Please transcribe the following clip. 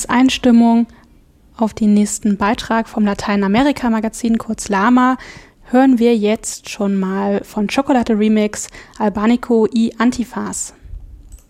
als Einstimmung auf den nächsten Beitrag vom Lateinamerika-Magazin, kurz LAMA, hören wir jetzt schon mal von Chocolate Remix Albanico y Antifas.